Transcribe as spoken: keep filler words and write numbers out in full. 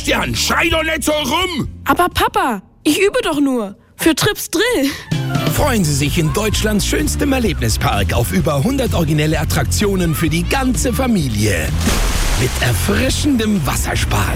Sebastian, schrei doch nicht so rum! Aber Papa, ich übe doch nur. Für Trips Drill. Freuen Sie sich in Deutschlands schönstem Erlebnispark auf über hundert originelle Attraktionen für die ganze Familie. Mit erfrischendem Wasserspaß.